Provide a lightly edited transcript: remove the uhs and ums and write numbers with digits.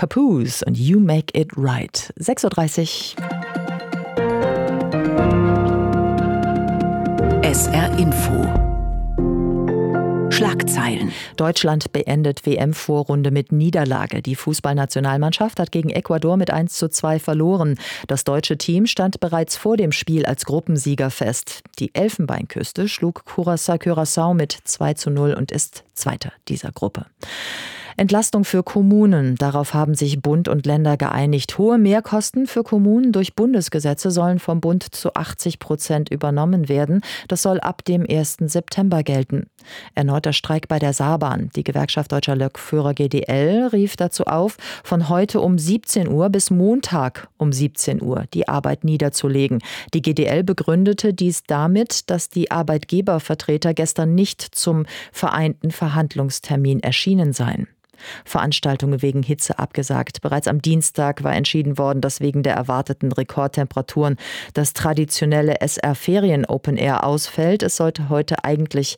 Papoose und You Make It Right. 6.30 Uhr. SR Info. Schlagzeilen. Deutschland beendet WM-Vorrunde mit Niederlage. Die Fußballnationalmannschaft hat gegen Ecuador mit 1:2 verloren. Das deutsche Team stand bereits vor dem Spiel als Gruppensieger fest. Die Elfenbeinküste schlug Curaçao mit 2:0 und ist Zweiter dieser Gruppe. Entlastung für Kommunen. Darauf haben sich Bund und Länder geeinigt. Hohe Mehrkosten für Kommunen durch Bundesgesetze sollen vom Bund zu 80% übernommen werden. Das soll ab dem 1. September gelten. Erneuter Streik bei der Saarbahn. Die Gewerkschaft Deutscher Lokführer GDL rief dazu auf, von heute um 17 Uhr bis Montag um 17 Uhr die Arbeit niederzulegen. Die GDL begründete dies damit, dass die Arbeitgebervertreter gestern nicht zum vereinten Verhandlungstermin erschienen seien. Veranstaltungen wegen Hitze abgesagt. Bereits am Dienstag war entschieden worden, dass wegen der erwarteten Rekordtemperaturen das traditionelle SR Ferien Open Air ausfällt. Es sollte heute eigentlich